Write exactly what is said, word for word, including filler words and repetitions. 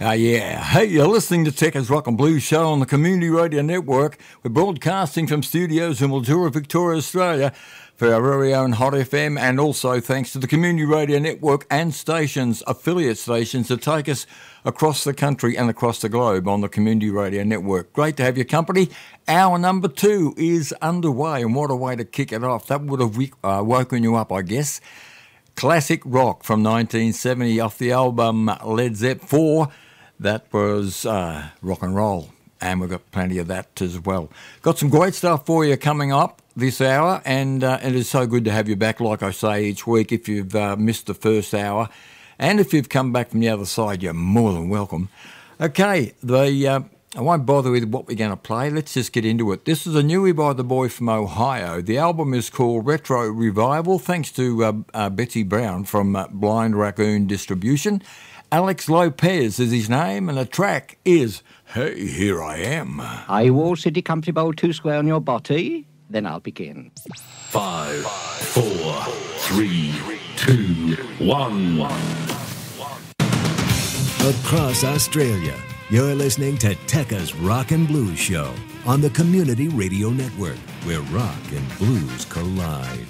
Uh, yeah. Hey, you're listening to Tekka's Rock and Blues Show on the Community Radio Network. We're broadcasting from studios in Mildura, Victoria, Australia for our very own Hot F M, and also thanks to the Community Radio Network and stations, affiliate stations that take us across the country and across the globe on the Community Radio Network. Great to have your company. Hour number two is underway, and what a way to kick it off. That would have uh, woken you up, I guess. Classic rock from nineteen seventy off the album Led Zepp four. That was uh, rock and roll, and we've got plenty of that as well. Got some great stuff for you coming up this hour, and uh, it is so good to have you back, like I say each week. If you've uh, missed the first hour, and if you've come back from the other side, you're more than welcome. Okay, the uh, I won't bother with what we're going to play. Let's just get into it. This is a newie by the boy from Ohio. The album is called Retro Revival, thanks to uh, uh, Betsy Brown from uh, Blind Raccoon Distribution. Alex Lopez is his name, and the track is Hey, Here I Am. Are you all city comfy bowl two square on your body? Then I'll begin. Five, four, three, two, one. Across Australia, you're listening to Tekka's Rock and Blues Show on the Community Radio Network, where rock and blues collide.